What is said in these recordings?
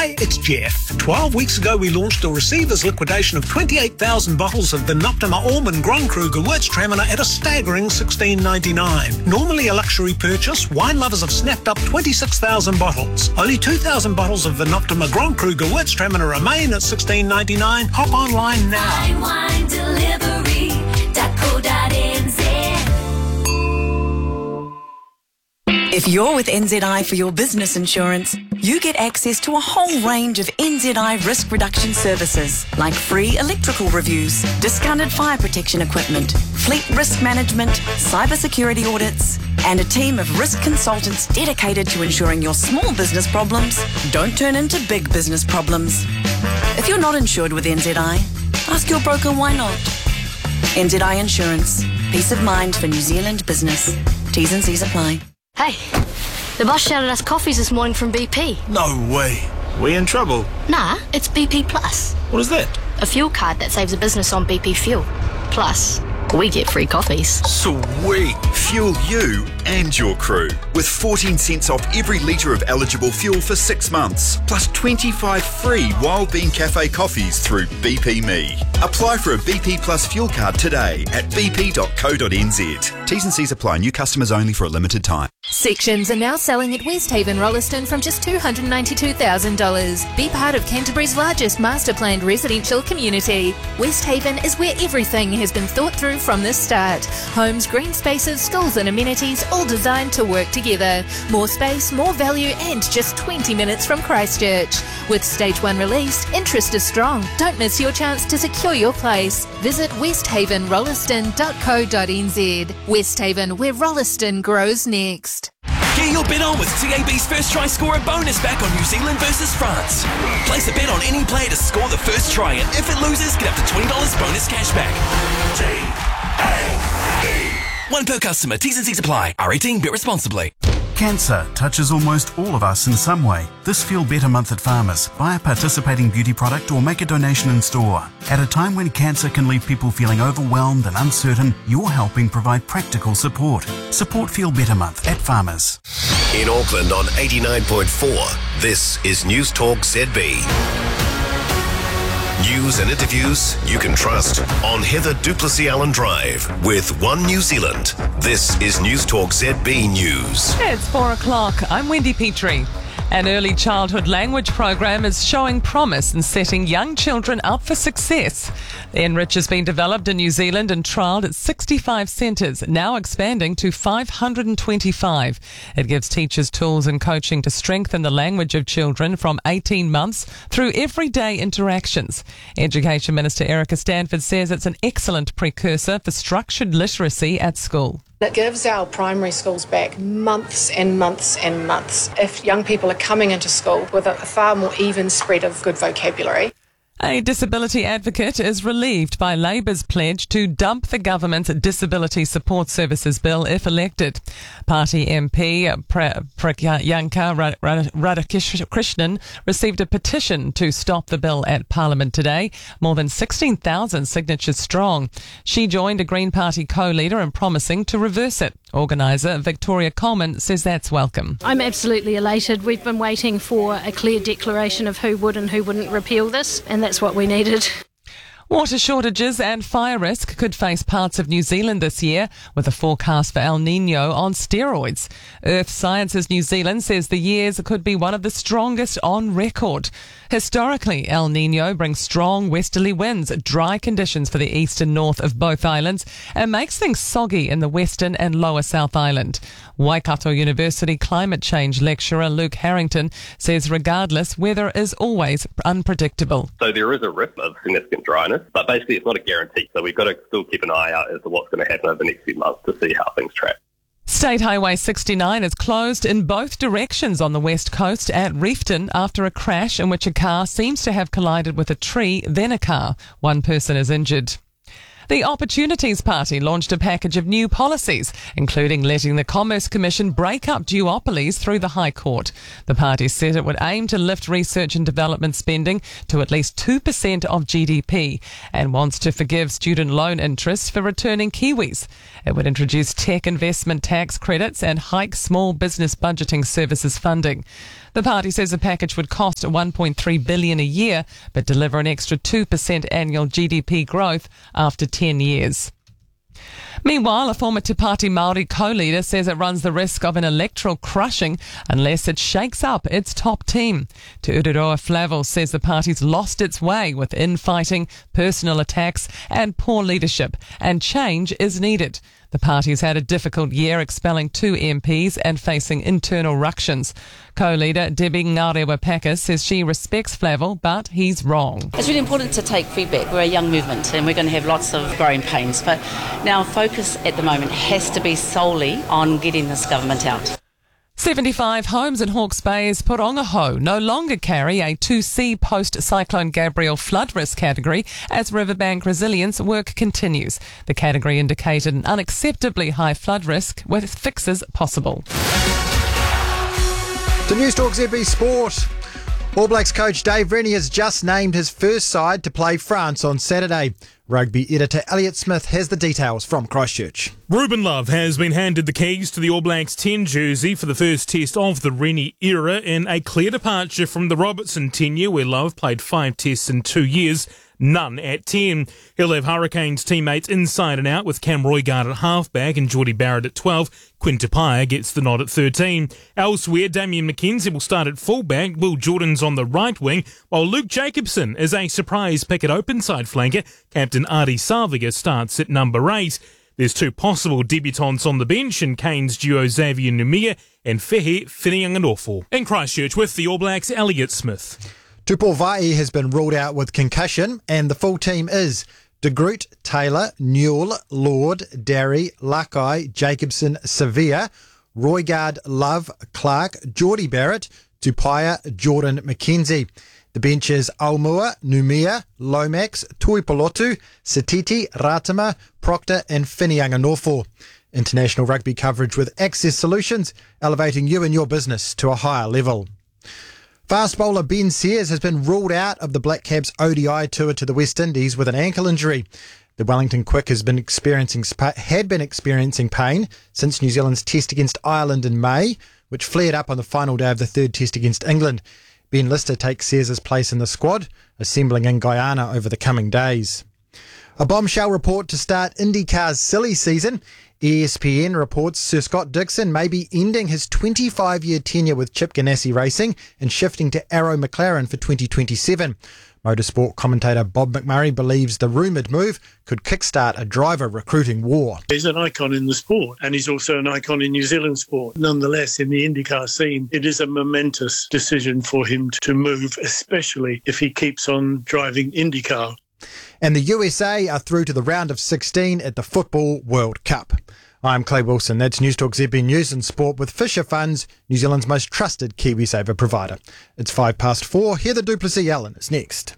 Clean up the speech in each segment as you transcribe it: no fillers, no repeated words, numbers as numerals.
Hi, it's Jeff. 12 weeks ago we launched a receivers liquidation of 28,000 bottles of the Noptima Almond Gronkruger Wirtstraminer at a staggering $16.99. Normally a luxury purchase, wine lovers have snapped up 26,000 bottles. Only 2,000 bottles of the Noptima Gronkruger Wirtstraminer remain at $16.99. Hop online now. FineWineDelivery.co.nz. If you're with NZI for your business insurance, you get access to a whole range of NZI risk reduction services like free electrical reviews, discounted fire protection equipment, fleet risk management, cybersecurity audits, and a team of risk consultants dedicated to ensuring your small business problems don't turn into big business problems. If you're not insured with NZI, ask your broker why not. NZI Insurance. Peace of mind for New Zealand business. T's and C's apply. Hey, the boss shouted us coffees this morning from BP. No way. We in trouble? Nah, it's BP Plus. What is that? A fuel card that saves a business on BP fuel. Plus, we get free coffees. Sweet. Fuel you and your crew with 14 cents off every litre of eligible fuel for 6 months, plus 25 free Wild Bean Cafe coffees through BP Me. Apply for a BP Plus fuel card today at bp.co.nz. T's and C's apply. New customers only for a limited time. Sections are now selling at Westhaven Rolleston from just $292,000. Be part of Canterbury's largest master-planned residential community. Westhaven is where everything has been thought through from the start. Homes, green spaces, schools and amenities, all designed to work together. More space, more value, and just 20 minutes from Christchurch. With Stage 1 released, interest is strong. Don't miss your chance to secure your place. Visit westhavenrolleston.co.nz. Westhaven, where Rolleston grows next. Get your bet on with TAB's first try scorer bonus back on New Zealand versus France. Place a bet on any player to score the first try, and if it loses, get up to $20 bonus cash back. One per customer. T's and C's apply. R18. Bet responsibly. Cancer touches almost all of us in some way. This Feel Better month at Farmers. Buy a participating beauty product or make a donation in store. At a time when cancer can leave people feeling overwhelmed and uncertain, you're helping provide practical support. Support Feel Better month at Farmers. In Auckland on 89.4, this is News Talk ZB. News and interviews you can trust on Heather Duplessis Allen Drive with One New Zealand. This is News Talk ZB News. It's 4 o'clock. I'm Wendy Petrie. An early childhood language program is showing promise in setting young children up for success. The Enrich has been developed in New Zealand and trialled at 65 centres, now expanding to 525. It gives teachers tools and coaching to strengthen the language of children from 18 months through everyday interactions. Education Minister Erica Stanford says it's an excellent precursor for structured literacy at school. It gives our primary schools back months and months and months if young people are coming into school with a far more even spread of good vocabulary. A disability advocate is relieved by Labour's pledge to dump the government's Disability Support Services Bill if elected. Party MP Priyanka Radhakrishnan received a petition to stop the bill at Parliament today, more than 16,000 signatures strong. She joined a Green Party co-leader in promising to reverse it. Organiser Victoria Coleman says that's welcome. I'm absolutely elated. We've been waiting for a clear declaration of who would and who wouldn't repeal this, and that's what we needed. Water shortages and fire risk could face parts of New Zealand this year, with a forecast for El Nino on steroids. Earth Sciences New Zealand says the years could be one of the strongest on record. Historically, El Nino brings strong westerly winds, dry conditions for the east and north of both islands, and makes things soggy in the western and lower South Island. Waikato University climate change lecturer Luke Harrington says regardless, weather is always unpredictable. So there is a risk of significant dryness, but basically it's not a guarantee. So we've got to still keep an eye out as to what's going to happen over the next few months to see how things track. State Highway 69 is closed in both directions on the west coast at Reefton after a crash in which a car seems to have collided with a tree, then a car. One person is injured. The Opportunities Party launched a package of new policies, including letting the Commerce Commission break up duopolies through the High Court. The party said it would aim to lift research and development spending to at least 2% of GDP and wants to forgive student loan interest for returning Kiwis. It would introduce tech investment tax credits and hike small business budgeting services funding. The party says the package would cost $1.3 billion a year, but deliver an extra 2% annual GDP growth after 10 years. Meanwhile, a former Te Pāti Māori co-leader says it runs the risk of an electoral crushing unless it shakes up its top team. Te Ururoa Flavel says the party's lost its way with infighting, personal attacks and poor leadership, and change is needed. The party's had a difficult year, expelling 2 MPs and facing internal ructions. Co-leader Debbie Ngarewa-Packer says she respects Flavel, but he's wrong. It's really important to take feedback. We're a young movement and we're going to have lots of growing pains. But now focus at the moment has to be solely on getting this government out. 75 homes in Hawke's Bay's Porongaho no longer carry a 2C post-Cyclone Gabrielle flood risk category as riverbank resilience work continues. The category indicated an unacceptably high flood risk with fixes possible. To News Talk ZB Sport. All Blacks coach Dave Rennie has just named his first side to play France on Saturday. Rugby editor Elliot Smith has the details from Christchurch. Ruben Love has been handed the keys to the All Blacks 10 jersey for the first test of the Rennie era, in a clear departure from the Robertson tenure where Love played 5 tests in 2 years, none at 10. He'll have Hurricanes teammates inside and out with Cam Roigard at halfback and Geordie Barrett at 12. Quinn Tupaia gets the nod at 13. Elsewhere, Damien McKenzie will start at fullback, Will Jordan's on the right wing, while Luke Jacobson is a surprise pick at open side flanker. Captain Adi Salviga starts at number 8. There's 2 possible debutants on the bench in Canes duo Xavier Numia and Fehe Whinianganofo. In Christchurch with the All Blacks, Elliot Smith. Tupou Vaa'i has been ruled out with concussion, and the full team is De Groot, Taylor, Newell, Lord, Darry, Lakai, Jacobson, Sevilla, Roigard, Love, Clark, Geordie Barrett, Tupaia, Jordan, McKenzie. The bench is Aumua, Numia, Lomax, Tuipolotu, Satiti, Ratama, Proctor and Whinianganofo. International rugby coverage with Access Solutions, elevating you and your business to a higher level. Fast bowler Ben Sears has been ruled out of the Black Caps ODI tour to the West Indies with an ankle injury. The Wellington Quick had been experiencing pain since New Zealand's test against Ireland in May, which flared up on the final day of the 3rd test against England. Ben Lister takes Sears' place in the squad, assembling in Guyana over the coming days. A bombshell report to start IndyCar's silly season. ESPN reports Sir Scott Dixon may be ending his 25-year tenure with Chip Ganassi Racing and shifting to Arrow McLaren for 2027. Motorsport commentator Bob McMurray believes the rumoured move could kickstart a driver recruiting war. He's an icon in the sport, and he's also an icon in New Zealand sport. Nonetheless, in the IndyCar scene, it is a momentous decision for him to move, especially if he keeps on driving IndyCar. And the USA are through to the round of 16 at the Football World Cup. I'm Clay Wilson. That's News Talk ZB News and Sport with Fisher Funds, New Zealand's most trusted KiwiSaver provider. It's 4:05. Heather Duplessis Allen is next.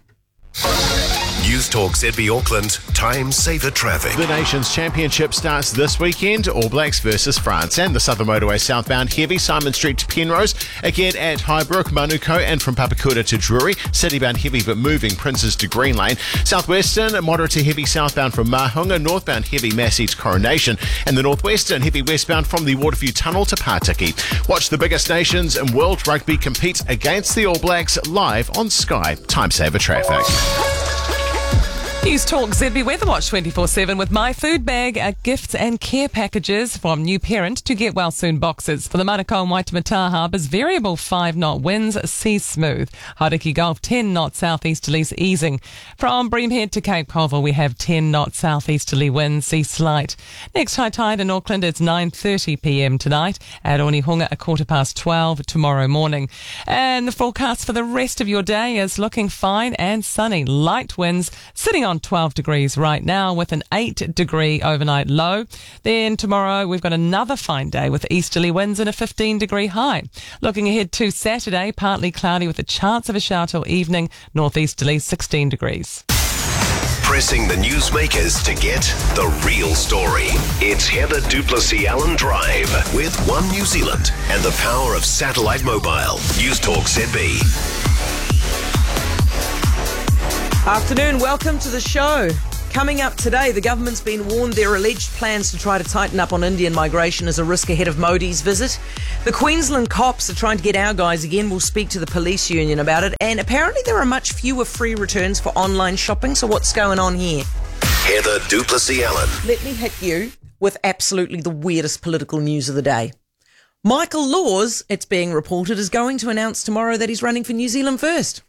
News Talk ZB Auckland, Time Saver Traffic. The Nations Championship starts this weekend, All Blacks versus France, and the Southern Motorway southbound heavy, Simon Street to Penrose, again at Highbrook, Manuko and from Papakura to Drury, citybound heavy but moving Princes to Green Lane, Southwestern, moderate to heavy southbound from Mahunga, northbound heavy Massey to Coronation, and the Northwestern heavy westbound from the Waterview Tunnel to Pataki. Watch the biggest nations in world rugby compete against the All Blacks live on Sky. Time Saver Traffic. News Talk ZB Weather Watch 24/7 with My Food Bag, gifts and care packages from new parent to get well soon boxes. For the Manukau and Waitemata Harbours, variable 5-knot winds, sea smooth. Hauriki Gulf 10-knot southeasterlies easing. From Breamhead to Cape Colville we have 10-knot southeasterly winds, sea slight. Next high tide in Auckland it's 9:30pm tonight. At Onehunga 12:15 tomorrow morning. And the forecast for the rest of your day is looking fine and sunny. Light winds sitting on 12 degrees right now with an 8-degree overnight low. Then tomorrow we've got another fine day with easterly winds and a 15-degree high. Looking ahead to Saturday, partly cloudy with a chance of a shower till evening, northeasterly 16 degrees. Pressing the newsmakers to get the real story. It's Heather Duplessis Allen Drive with One New Zealand and the power of satellite mobile. News Talk ZB. Afternoon, welcome to the show. Coming up today, the government's been warned their alleged plans to try to tighten up on Indian migration is a risk ahead of Modi's visit. The Queensland cops are trying to get our guys again. We'll speak to the police union about it. And apparently there are much fewer free returns for online shopping. So what's going on here? Heather Duplessis Allen. Let me hit you with absolutely the weirdest political news of the day. Michael Laws, it's being reported, is going to announce tomorrow that he's running for New Zealand First.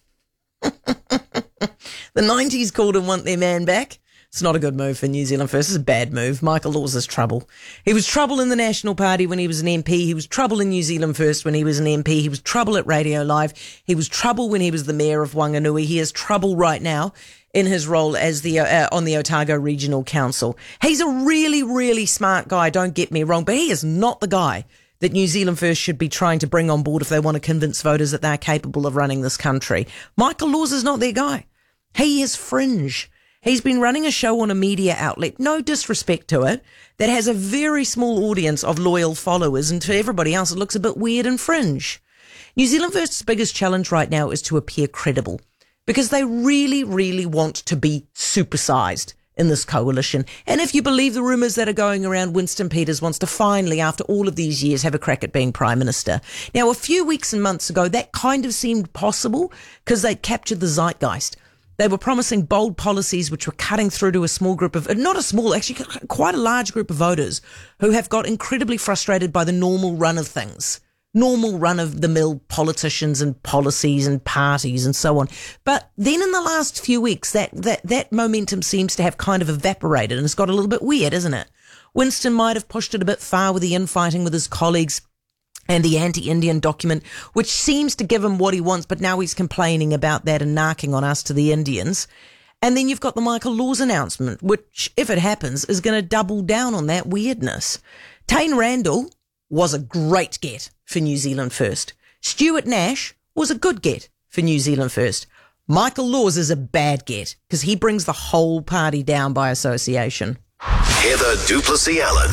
The 90s called him want their man back. It's not a good move for New Zealand First. It's a bad move. Michael Laws is trouble. He was trouble in the National Party when he was an MP. He was trouble in New Zealand First when he was an MP. He was trouble at Radio Live. He was trouble when he was the mayor of Wanganui. He is trouble right now in his role as the on the Otago Regional Council. He's a really, really smart guy, don't get me wrong, but he is not the guy that New Zealand First should be trying to bring on board if they want to convince voters that they're capable of running this country. Michael Laws is not their guy. He is fringe. He's been running a show on a media outlet, no disrespect to it, that has a very small audience of loyal followers, and to everybody else it looks a bit weird and fringe. New Zealand First's biggest challenge right now is to appear credible, because they really, really want to be supersized in this coalition. And if you believe the rumours that are going around, Winston Peters wants to finally, after all of these years, have a crack at being Prime Minister. Now, a few weeks and months ago, that kind of seemed possible because they'd captured the zeitgeist. They were promising bold policies which were cutting through to a small group of, not a small, actually quite a large group of voters who have got incredibly frustrated by the normal run of things. Normal run-of-the-mill politicians and policies and parties and so on. But then in the last few weeks, that momentum seems to have kind of evaporated and it's got a little bit weird, isn't it? Winston might have pushed it a bit far with the infighting with his colleagues and the anti-Indian document, which seems to give him what he wants, but now he's complaining about that and narking on us to the Indians. And then you've got the Michael Laws announcement, which, if it happens, is going to double down on that weirdness. Taine Randall was a great get for New Zealand First. Stuart Nash was a good get for New Zealand First. Michael Laws is a bad get because he brings the whole party down by association. Heather Duplessis Allen.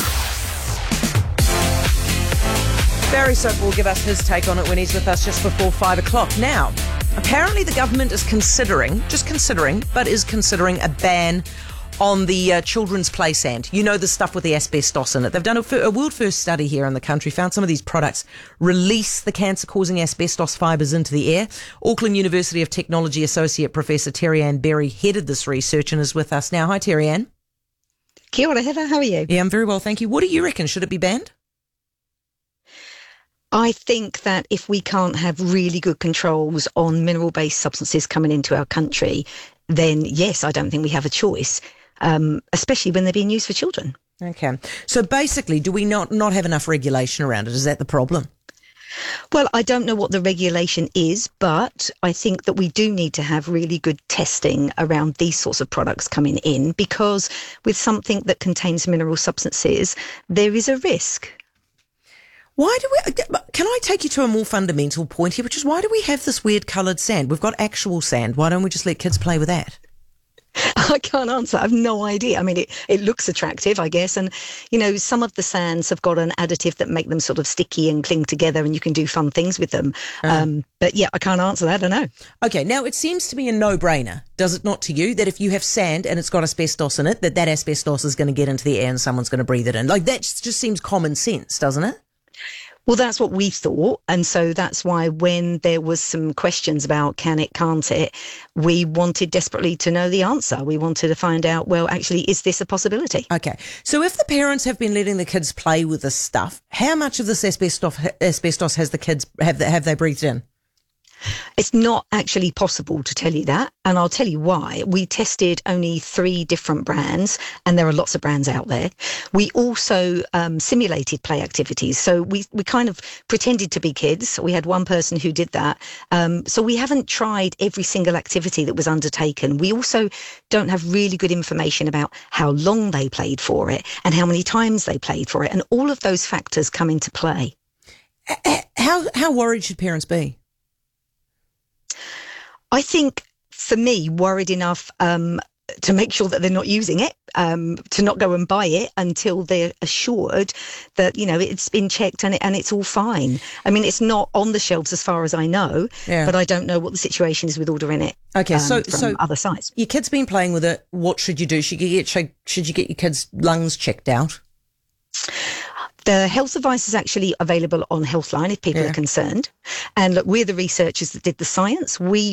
Barry Soap will give us his take on it when he's with us just before 5 o'clock. Now, apparently the government is considering a ban on the children's play sand. You know, the stuff with the asbestos in it. They've done a world first study here in the country, found some of these products release the cancer-causing asbestos fibres into the air. Auckland University of Technology Associate Professor Terry-Ann Berry headed this research and is with us now. Hi, Terry-Ann. Kia ora, Heather. How are you? Yeah, I'm very well, thank you. What do you reckon? Should it be banned? I think that if we can't have really good controls on mineral-based substances coming into our country, then yes, I don't think we have a choice, especially when they're being used for children. Okay. So basically, do we not have enough regulation around it? Is that the problem? Well, I don't know what the regulation is, but I think that we do need to have really good testing around these sorts of products coming in, because with something that contains mineral substances, there is a risk. Can I take you to a more fundamental point here, which is why do we have this weird coloured sand? We've got actual sand. Why don't we just let kids play with that? I can't answer. I have no idea. I mean, it looks attractive, I guess. And, you know, some of the sands have got an additive that make them sort of sticky and cling together and you can do fun things with them. But yeah, I can't answer that. I don't know. Okay. Now, it seems to be a no-brainer, does it not to you, that if you have sand and it's got asbestos in it, that asbestos is going to get into the air and someone's going to breathe it in? Like, that just seems common sense, doesn't it? Well, that's what we thought. And so that's why when there was some questions about can it, can't it, we wanted desperately to know the answer. We wanted to find out, well, actually, is this a possibility? Okay. So if the parents have been letting the kids play with this stuff, how much of this asbestos has the kids, have they breathed in? It's not actually possible to tell you that, and I'll tell you why. We tested only 3 different brands, and there are lots of brands out there. We also simulated play activities, so we kind of pretended to be kids. We had one person who did that. So we haven't tried every single activity that was undertaken. We also don't have really good information about how long they played for it and how many times they played for it, and all of those factors come into play. How worried should parents be? I think, for me, worried enough to make sure that they're not using it, to not go and buy it until they're assured that, it's been checked and it's all fine. I mean, it's not on the shelves as far as I know, but I don't know what the situation is with ordering it. Okay, from so other sites. Your kid's been playing with it. What should you do? Should you get your kid's lungs checked out? The health advice is actually available on Healthline if people are concerned. And look, we're the researchers that did the science. We